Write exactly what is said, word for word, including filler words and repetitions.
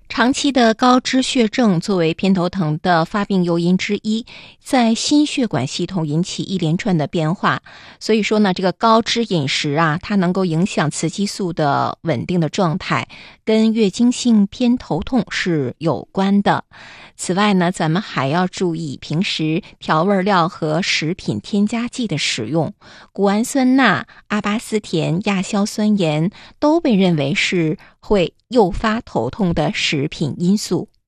长期的高脂血症作为偏头疼的发病诱因之一，在心血管系统引起一连串的变化。所以说呢，这个高脂饮食啊，它能够影响雌激素的稳定的状态，跟月经性偏头痛是有关的。此外呢，咱们还要注意平时调味料和食品添加剂的使用。谷氨酸钠、阿巴斯甜、亚硝酸盐都被认为是会诱发头痛的食品因素。